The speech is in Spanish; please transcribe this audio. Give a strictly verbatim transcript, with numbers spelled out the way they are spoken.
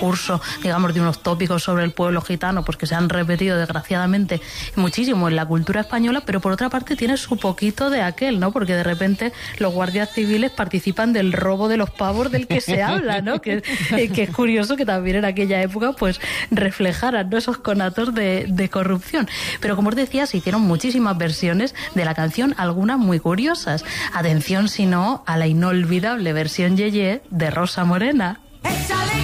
discurso, digamos, de unos tópicos sobre el pueblo gitano, pues que se han repetido desgraciadamente muchísimo en la cultura española, pero por otra parte tiene su poquito de aquel, ¿no? Porque de repente los guardias civiles participan del robo de los pavos del que se habla, ¿no? Que, que es curioso que también en aquella época pues reflejaran, ¿no?, esos conatos de, de corrupción. Pero como os decía, se hicieron muchísimas versiones de la canción, algunas muy curiosas. Atención, si no, a la inolvidable versión Yeye de Rosa Morena. ¡Echa!